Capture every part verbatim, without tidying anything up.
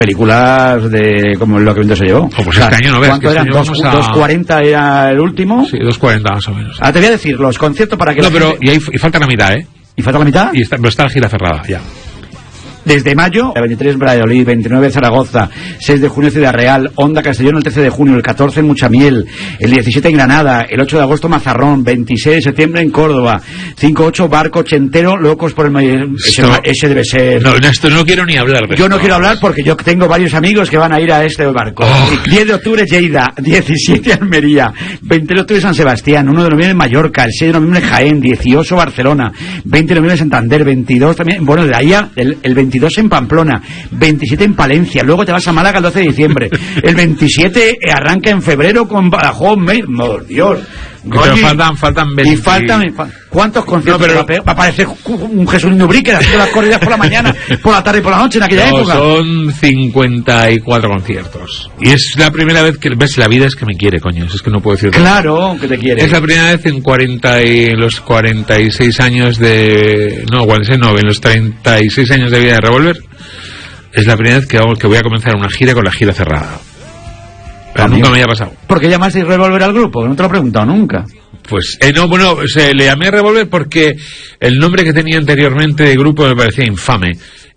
películas de como lo que viento se llevó. Oh, pues o sea, este año no ves. ¿Cuánto eran? Este Dos, a... dos cuarenta era el último. Sí, dos cuarenta más o menos. Ah, te voy a decir, los conciertos para que... No, la pero gente... y, hay, y falta la mitad, ¿eh? ¿Y falta la mitad? Y está, pero está la gira cerrada, ya. Desde mayo, el veintitrés Valladolid, veintinueve Zaragoza, seis de junio Ciudad Real, Onda Castellón el trece de junio, el catorce Muchamiel, el diecisiete en Granada, el ocho de agosto Mazarrón, veintiséis de septiembre en Córdoba, cinco ocho Barco Ochentero, Locos por el Mayor... Ese, no, ese debe ser... No, esto no quiero ni hablar de Yo no esto. quiero hablar porque yo tengo varios amigos que van a ir a este barco. Oh. diez de octubre Lleida, diecisiete Almería, veinte de octubre San Sebastián, uno de noviembre Mallorca, el seis de noviembre Jaén, dieciocho Barcelona, veinte de noviembre Santander, veintidós también, bueno, de ahí el, el veintidós en Pamplona, veintisiete en Palencia, luego te vas a Málaga el doce de diciembre, el veintisiete arranca en febrero con Badajoz, me... oh, Dios. Pero faltan, faltan veinte... Y faltan... ¿Cuántos conciertos? No, pero... Va a parecer un Jesús Nubrique haciendo las corridas por la mañana, por la tarde y por la noche en aquella no, época. Son cincuenta y cuatro conciertos. Y es la primera vez que... ¿Ves? La vida es que me quiere, coño. Es que no puedo decir... Claro, que te quiere. Es la primera vez en cuarenta y los cuarenta y seis años de... No, cuarenta y seis no, en los treinta y seis años de vida de Revolver. Es la primera vez que, hago, que voy a comenzar una gira con la gira cerrada. Pero nunca me había pasado. ¿Por qué llamasteis Revolver al grupo? No te lo he preguntado nunca. Pues, eh, no, bueno, se le llamé Revolver porque el nombre que tenía anteriormente de grupo me parecía infame.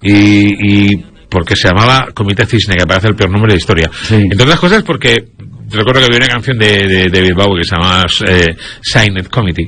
Y, y porque se llamaba Comité Cisne, que parece el peor nombre de la historia. Sí. Entre otras cosas porque recuerdo que había una canción de, de, de Bilbao que se llamaba eh, Signed Committee.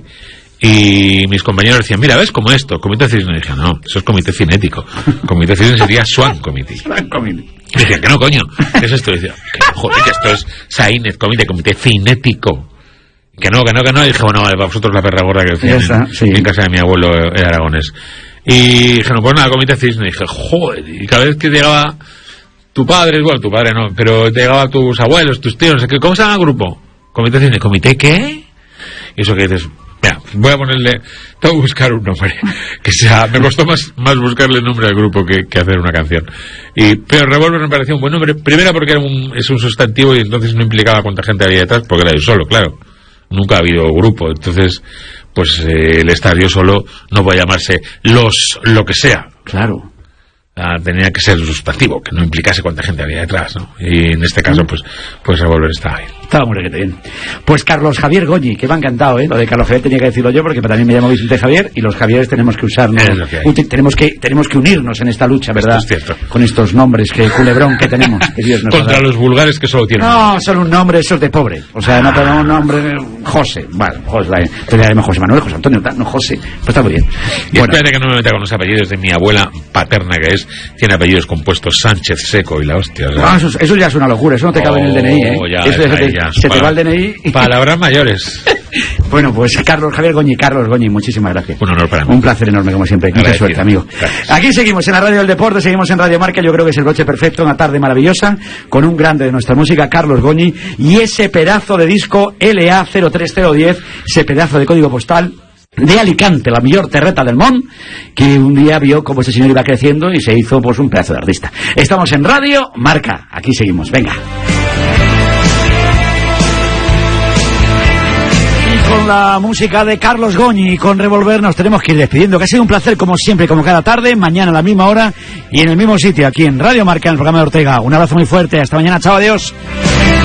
Y mis compañeros decían, mira, ¿ves? Como esto, Comité Cisne. Y dije, no, eso es Comité Cinético. Comité Cisne sería Swan Committee. Swan Committee. Y decían, que no, coño, ¿qué es esto? Y decía, que no, joder, que esto es Signed Committee, Comité Cinético. Que no, que no, que no. Y dije, bueno, para vosotros la perra gorda que decían en, sí. en casa de mi abuelo era aragonés. Y dije, no, pues nada, Comité Cisne. Y dije, joder, y cada vez que llegaba tu padre, bueno, tu padre no, pero te llegaba tus abuelos, tus tíos, no sé qué, ¿cómo se llama el grupo? Comité Cisne. ¿Comité qué? Y eso que dices... Mira, voy a ponerle, tengo que buscar un nombre que sea, me costó más, más buscarle el nombre al grupo que, que hacer una canción. Y, pero Revolver me pareció un buen nombre, primero porque era un, es un sustantivo y entonces no implicaba cuánta gente había detrás, porque era yo solo, claro. Nunca ha habido grupo, entonces, pues eh, el estar yo solo no puede llamarse los, lo que sea. Claro. Ah, tenía que ser sustantivo, que no implicase cuánta gente había detrás, ¿no? Y en este caso, pues, pues Revolver estaba ahí. Estaba muy bien. Pues Carlos Javier Goñi, que me ha encantado, ¿eh? Lo de Carlos Javier tenía que decirlo yo, porque también me llamo Vicente Javier, y los Javieres tenemos que usarnos, que tenemos que tenemos que unirnos en esta lucha, ¿verdad? Esto es cierto. Con estos nombres, que culebrón que tenemos. Que Dios nos Contra los vulgares que solo tienen. No, son un nombre, esos de pobre. O sea, no tenemos un nombre... José. Vale, José, te llamaremos José Manuel, José Antonio, no José. Pues está muy bien. Y bueno, espérate que no me meta con los apellidos de mi abuela paterna, que es, tiene apellidos compuestos Sánchez, Seco y la hostia. O sea, ah, eso, eso ya es una locura, eso no te cabe oh, en el D N I, ¿eh? Ya, eso ya, se, te, ya, se te va el D N I. Palabras mayores. Bueno, pues Carlos Javier Goñi, Carlos Goñi, muchísimas gracias. Un honor para mí. Un placer enorme, como siempre. Mucha suerte, amigo. Gracias. Aquí seguimos en la Radio del Deporte, seguimos en Radio Marca. Yo creo que es el broche perfecto, una tarde maravillosa, con un grande de nuestra música, Carlos Goñi, y ese pedazo de disco L A cero tres cero diez, ese pedazo de código postal de Alicante, la mejor terreta del món, que un día vio cómo ese señor iba creciendo y se hizo pues un pedazo de artista. Estamos en Radio Marca, aquí seguimos, venga. Y con la música de Carlos Goñi y con Revolver nos tenemos que ir despidiendo, que ha sido un placer como siempre, como cada tarde, mañana a la misma hora y en el mismo sitio, aquí en Radio Marca, en el programa de Ortega. Un abrazo muy fuerte, hasta mañana, chao, adiós.